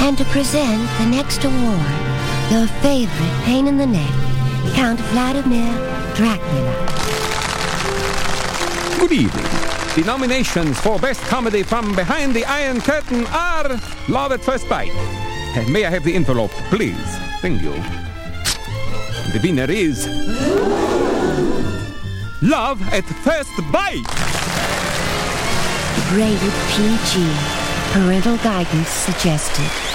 And to present the next award, your favorite pain in the neck, Count Vladimir Dracula. Good evening. The nominations for Best Comedy from Behind the Iron Curtain are Love at First Bite. May I have the envelope, please? Thank you. The winner is Love at First Bite. Rated PG. Parental guidance suggested.